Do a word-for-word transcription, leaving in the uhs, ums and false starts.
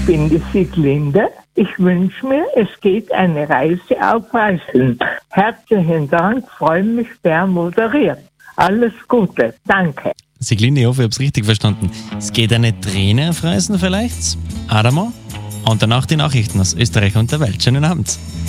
bin die Sieglinde. Ich wünsche mir, es geht eine Reise auf Reiseln. Herzlichen Dank, freue mich, wer moderiert. Alles Gute, danke. Sieglinde, ich hoffe, ich habe es richtig verstanden. Es geht eine Träne auf Reisen vielleicht? Adamo? Und danach die Nachrichten aus Österreich und der Welt. Schönen Abend.